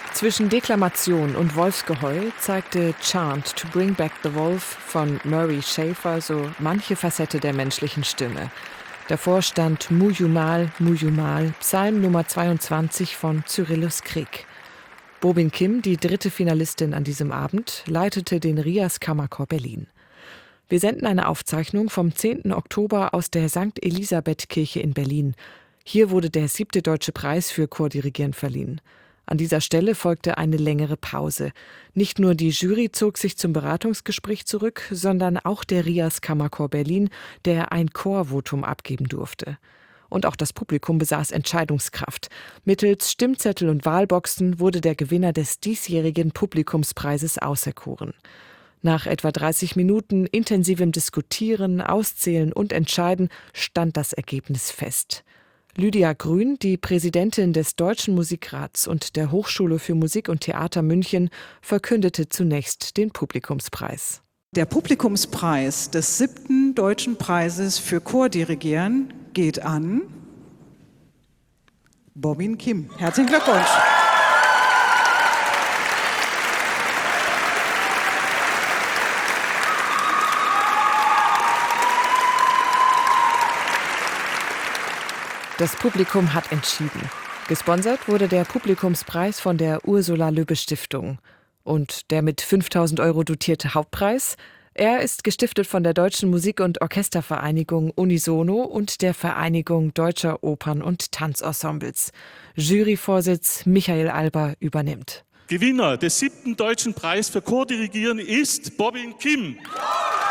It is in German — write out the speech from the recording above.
Zwischen Deklamation und Wolfsgeheul zeigte Chant to Bring Back the Wolf von Murray Schafer so manche Facette der menschlichen Stimme. Davor stand Muyumal, Psalm Nummer 22 von Cyrillus Krieg. Bobin Kim, die dritte Finalistin an diesem Abend, leitete den RIAS Kammerchor Berlin. Wir senden eine Aufzeichnung vom 10. Oktober aus der St. Elisabeth-Kirche in Berlin. Hier wurde der 7. Deutsche Preis für Chordirigieren verliehen. An dieser Stelle folgte eine längere Pause. Nicht nur die Jury zog sich zum Beratungsgespräch zurück, sondern auch der RIAS Kammerchor Berlin, der ein Chorvotum abgeben durfte. Und auch das Publikum besaß Entscheidungskraft. Mittels Stimmzettel und Wahlboxen wurde der Gewinner des diesjährigen Publikumspreises auserkoren. Nach etwa 30 Minuten intensivem Diskutieren, Auszählen und Entscheiden stand das Ergebnis fest. Lydia Grün, die Präsidentin des Deutschen Musikrats und der Hochschule für Musik und Theater München, verkündete zunächst den Publikumspreis. Der Publikumspreis des 7. Deutschen Preises für Chordirigieren geht an Bobin Kim. Herzlichen Glückwunsch! Das Publikum hat entschieden. Gesponsert wurde der Publikumspreis von der Ursula-Löbe-Stiftung. Und der mit 5.000 € dotierte Hauptpreis? Er ist gestiftet von der Deutschen Musik- und Orchestervereinigung Unisono und der Vereinigung Deutscher Opern- und Tanzensembles. Juryvorsitz Michael Alber übernimmt. Gewinner des 7. Deutschen Preis für Chordirigieren ist Bobin Kim.